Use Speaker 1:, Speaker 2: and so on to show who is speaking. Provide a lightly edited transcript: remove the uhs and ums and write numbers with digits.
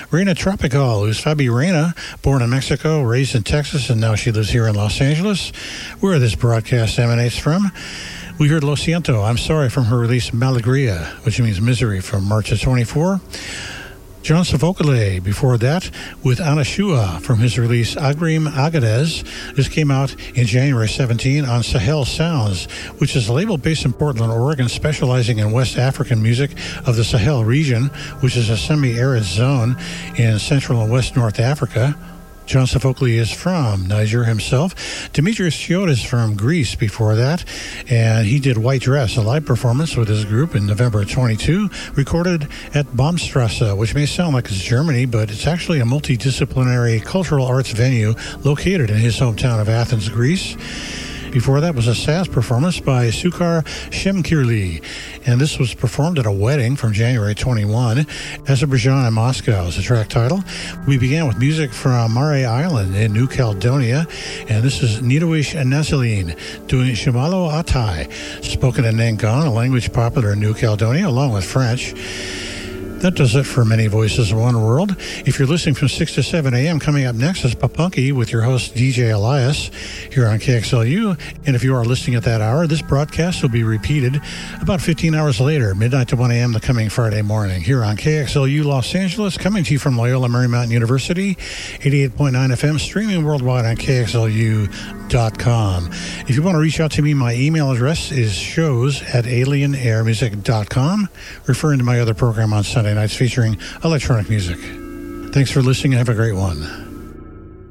Speaker 1: Reina Tropical, who's Fabi Reina, born in Mexico, raised in Texas, and now she lives here in Los Angeles, where this broadcast emanates from. We heard Lo Siento, I'm Sorry, from her release Malagria, which means misery, from March of 24. John Sofokle, before that, with Anashua from his release Agrim Agadez. This came out in January 17 on Sahel Sounds, which is a label based in Portland, Oregon, specializing in West African music of the Sahel region, which is a semi-arid zone in Central and West North Africa. John Sofokle is from Niger himself. Demetrius Chiot is from Greece before that, and he did White Dress, a live performance with his group in November 22, recorded at Baumstrasse, which may sound like it's Germany, but it's actually a multidisciplinary cultural arts venue located in his hometown of Athens, Greece. Before that was a Saz performance by Sukar Shemkirli, and this was performed at a wedding from January 21, Azerbaijan and Moscow is the track title. We began with music from Mare Island in New Caledonia, and this is Nidoish Nazaline doing Shimalo Atai, spoken in Nangan, a language popular in New Caledonia, along with French. That does it for Many Voices in One World. If you're listening from 6 to 7 a.m., coming up next is Papunky with your host, DJ Elias, here on KXLU. And if you are listening at that hour, this broadcast will be repeated about 15 hours later, midnight to 1 a.m. the coming Friday morning, here on KXLU Los Angeles, coming to you from Loyola Marymount University, 88.9 FM, streaming worldwide on KXLU.com. If you want to reach out to me, my email address is shows@alienairmusic.com, referring to my other program on Sunday nights featuring electronic music. Thanks for listening and have a great one.